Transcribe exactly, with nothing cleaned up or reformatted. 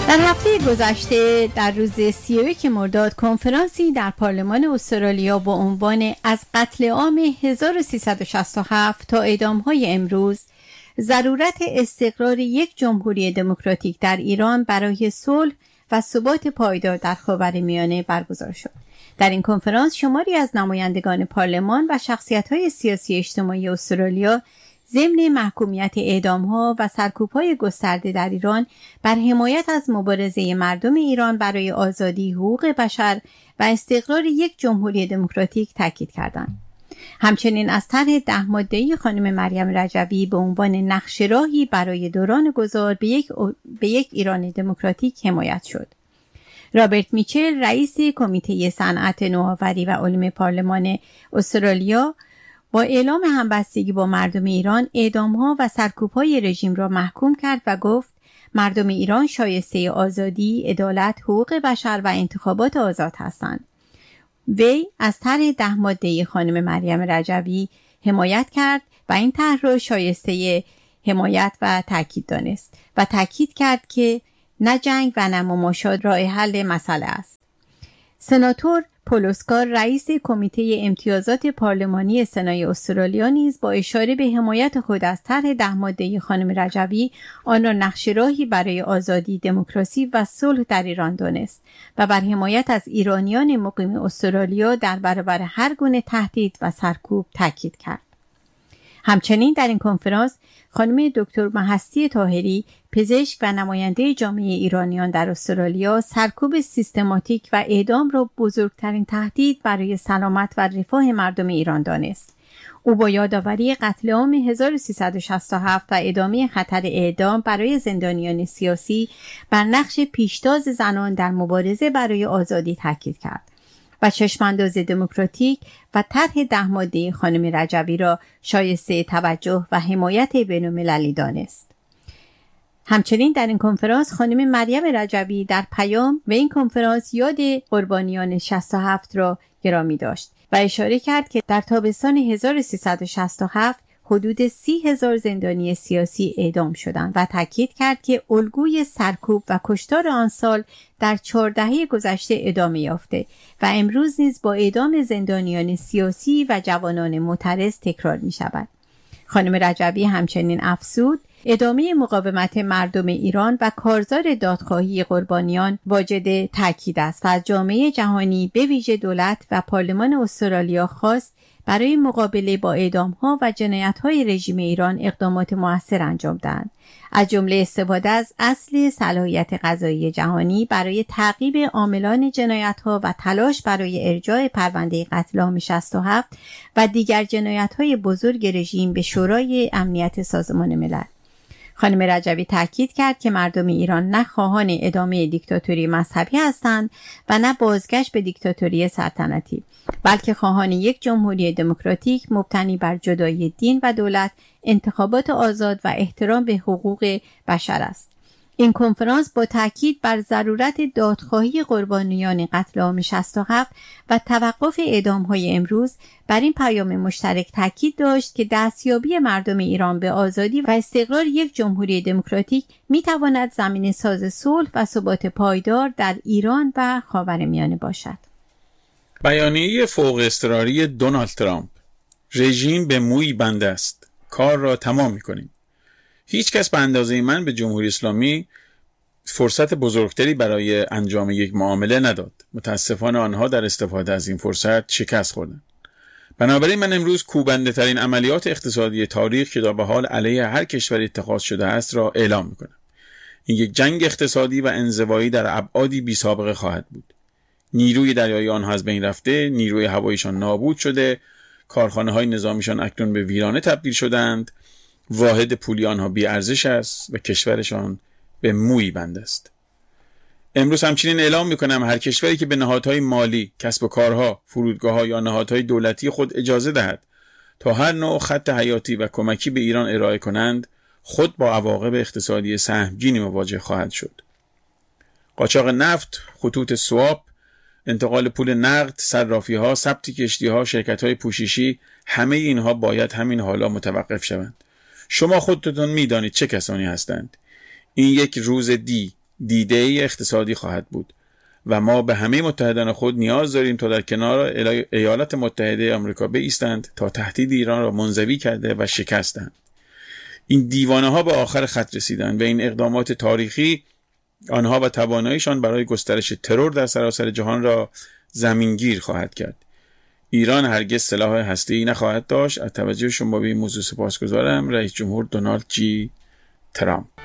در هفته گذشته در روز سی و یک مرداد کنفرانسی در پارلمان استرالیا با عنوان از قتل عام هزار و سیصد و شصت و هفت تا اعدام‌های امروز ضرورت استقرار یک جمهوری دموکراتیک در ایران برای صلح و ثبات پایدار در خاورمیانه برگزار شد. در این کنفرانس شماری از نمایندگان پارلمان و شخصیت‌های سیاسی اجتماعی استرالیا ضمن محکومیت اعدام‌ها و سرکوب‌های گسترده در ایران بر حمایت از مبارزه مردم ایران برای آزادی، حقوق بشر و استقرار یک جمهوری دموکراتیک تاکید کردند. همچنین از طرح ده ماده‌ای خانم مریم رجوی به عنوان نقشه راهی برای دوران گذار به یک, به یک ایران دموکراتیک حمایت شد. رابرت میچل رئیس کمیته صنعت نوآوری و علوم پارلمان استرالیا با اعلام همبستگی با مردم ایران اعدام‌ها و سرکوب‌های رژیم را محکوم کرد و گفت مردم ایران شایسته آزادی، عدالت، حقوق بشر و انتخابات آزاد هستند. وی از طرح ده ماده‌ای خانم مریم رجوی حمایت کرد و این طرح را شایسته حمایت و تاکید دانست و تاکید کرد که نه جنگ و نه مماشات راه حل مسئله است. سناتور پول اسکار رئیس کمیته امتیازات پارلمانی سنای استرالیا نیز با اشاره به حمایت خود از طرح ده ماده‌ای خانم رجوی آن را نقشه راهی برای آزادی، دموکراسی و صلح در ایران دانست و بر حمایت از ایرانیان مقیم استرالیا در برابر هر گونه تهدید و سرکوب تاکید کرد. همچنین در این کنفرانس خانم دکتر مهستی طاهری، پزشک و نماینده جامعه ایرانیان در استرالیا، سرکوب سیستماتیک و اعدام را بزرگترین تهدید برای سلامت و رفاه مردم ایران دانست. او با یادآوری قتل عام هزار و سیصد و شصت و هفت و ادامه خطر اعدام برای زندانیان سیاسی بر نقش پیشتاز زنان در مبارزه برای آزادی تاکید کرد و چشمانداز دموکراتیک و طرح ده ماده خانم رجوی را شایسته توجه و حمایت بین‌المللی دانست. همچنین در این کنفرانس خانم مریم رجوی در پیام و این کنفرانس یاد قربانیان شصت و هفت را گرامی داشت و اشاره کرد که در تابستان هزار و سیصد و شصت و هفت حدود سی هزار زندانی سیاسی اعدام شدند و تاکید کرد که الگوی سرکوب و کشتار آن سال در چهار دهه گذشته ادامه یافته و امروز نیز با اعدام زندانیان سیاسی و جوانان معترض تکرار می شود. خانم رجوی همچنین افزود ادامه مقاومت مردم ایران و کارزار دادخواهی قربانیان واجد تاکید است و از جامعه جهانی به ویژه دولت و پارلمان استرالیا خواست برای مقابله با اعدام‌ها و جنایت‌های رژیم ایران اقدامات مؤثر انجام دهند، از جمله استفاده از اصل صلاحیت قضایی جهانی برای تعقیب عاملان جنایت‌ها و تلاش برای ارجاع پرونده قتل عام شصت و هفت و دیگر جنایت‌های بزرگ رژیم به شورای امنیت سازمان ملل. خانم رجوی تاکید کرد که مردم ایران نه خواهان ادامه دیکتاتوری مذهبی هستند و نه بازگشت به دیکتاتوری سلطنتی، بلکه خواهان یک جمهوری دموکراتیک مبتنی بر جدایی دین و دولت، انتخابات آزاد و احترام به حقوق بشر است. این کنفرانس با تاکید بر ضرورت دادخواهی قربانیان قتل عام شصت و هفت و توقف اعدام‌های امروز بر این پیام مشترک تاکید داشت که دستیابی مردم ایران به آزادی و استقرار یک جمهوری دموکراتیک می‌تواند زمینه‌ساز صلح و ثبات پایدار در ایران و خاورمیانه باشد. بیانیه فوق اضطراری دونالد ترامپ: رژیم به مویی بنده است، کار را تمام می‌کنیم. هیچ کس به اندازه من به جمهوری اسلامی فرصت بزرگتری برای انجام یک معامله نداد. متاسفانه آنها در استفاده از این فرصت شکست خوردند. بنابراین من امروز کوبنده ترین عملیات اقتصادی تاریخ که به حال علیه هر کشوری اتخاذ شده است را اعلام می‌کنم. این یک جنگ اقتصادی و انزوایی در ابعادی بی سابقه خواهد بود. نیروی دریایی آنها از بین رفته، نیروی هواییشان نابود شده، کارخانه‌های نظامیشان اکنون به ویرانه تبدیل شدند، واحد پولی آنها بی ارزش است و کشورشان به مویی بند است. امروز همچنین اعلام می‌کنم هر کشوری که به نهادهای مالی، کسب و کارها، فرودگاه‌ها یا نهادهای دولتی خود اجازه دهد تا هر نوع خط حیاتی و کمکی به ایران ارائه کنند، خود با عواقب اقتصادی سهمگینی مواجه خواهد شد. قاچاق نفت، خطوط سواب، انتقال پول نقد، صرافی‌ها، ثبت کشتی‌ها، شرکت‌های پوششی، همه اینها باید همین حالا متوقف شوند. شما خودتون می‌دانید چه کسانی هستند. این یک روز دی، دیده‌ای اقتصادی خواهد بود و ما به همه متحدان خود نیاز داریم تا در کنار ایالات متحده آمریکا بایستند تا تهدید ایران را منزوی کرده و شکستند. این دیوانه ها به آخر خط رسیدند و این اقدامات تاریخی آنها و تواناییشان برای گسترش ترور در سراسر جهان را زمینگیر خواهد کرد. ایران هرگز سلاح هسته‌ای نخواهد داشت. از توجه شما به این موضوع سپاسگزارم. رئیس جمهور دونالد جی ترامپ.